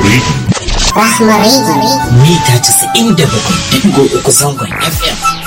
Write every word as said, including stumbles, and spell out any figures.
Rahma Radio. Rahma Radio. Mita casa'in da bakwai da ɗigo uku zangon F M.